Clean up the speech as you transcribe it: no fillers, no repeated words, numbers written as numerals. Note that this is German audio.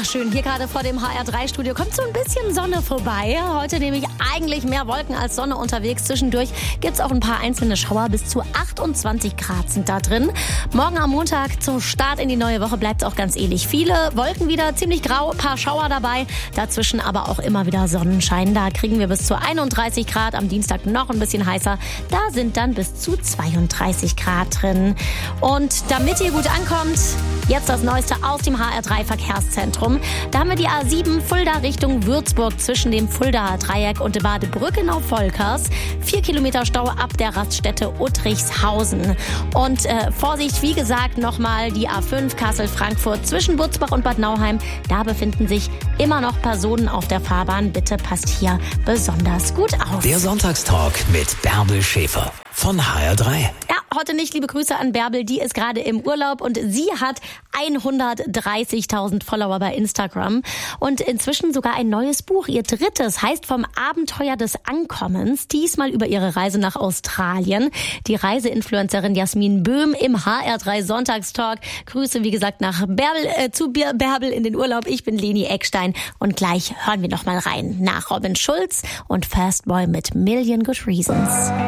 Ach schön, hier gerade vor dem HR3-Studio kommt so ein bisschen Sonne vorbei. Heute nämlich eigentlich mehr Wolken als Sonne unterwegs. Zwischendurch gibt's auch ein paar einzelne Schauer. Bis zu 28 Grad sind da drin. Morgen am Montag zum Start in die neue Woche bleibt's auch ganz ähnlich. Viele Wolken wieder, ziemlich grau, paar Schauer dabei. Dazwischen aber auch immer wieder Sonnenschein. Da kriegen wir bis zu 31 Grad. Am Dienstag noch ein bisschen heißer. Da sind dann bis zu 32 Grad drin. Und damit ihr gut ankommt, jetzt das Neueste aus dem HR3-Verkehrszentrum. Da haben wir die A7 Fulda Richtung Würzburg zwischen dem Fuldaer Dreieck und Bad Brückenau-Volkers. 4 Kilometer Stau ab der Raststätte Uttrichshausen. Und Vorsicht, wie gesagt, nochmal die A5 Kassel-Frankfurt zwischen Butzbach und Bad Nauheim. Da befinden sich immer noch Personen auf der Fahrbahn. Bitte passt hier besonders gut auf. Der Sonntagstalk mit Bärbel Schäfer von HR3. Ja, heute nicht. Liebe Grüße an Bärbel. Die ist gerade im Urlaub und sie hat 130.000 Follower bei Instagram und inzwischen sogar ein neues Buch. Ihr drittes heißt Vom Abenteuer des Ankommens. Diesmal über ihre Reise nach Australien. Die Reiseinfluencerin Jasmin Böhm im HR3 Sonntagstalk. Grüße, wie gesagt, nach Bärbel, zu Bärbel in den Urlaub. Ich bin Leni Eckstein und gleich hören wir noch mal rein nach Robin Schulz und Fastboy mit Million Good Reasons.